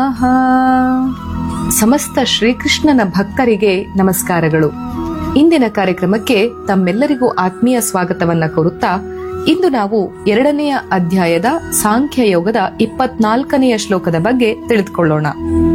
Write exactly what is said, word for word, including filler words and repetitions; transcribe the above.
ಆಹಾ. ಸಮಸ್ತ ಶ್ರೀಕೃಷ್ಣನ ಭಕ್ತರಿಗೆ ನಮಸ್ಕಾರಗಳು. ಇಂದಿನ ಕಾರ್ಯಕ್ರಮಕ್ಕೆ ತಮ್ಮೆಲ್ಲರಿಗೂ ಆತ್ಮೀಯ ಸ್ವಾಗತವನ್ನ ಕೋರುತ್ತಾ ಇಂದು ನಾವು ಎರಡನೆಯ ಅಧ್ಯಾಯದ ಸಾಂಖ್ಯ ಯೋಗದ ಇಪ್ಪತ್ನಾಲ್ಕನೆಯ ಶ್ಲೋಕದ ಬಗ್ಗೆ ತಿಳಿದುಕೊಳ್ಳೋಣ.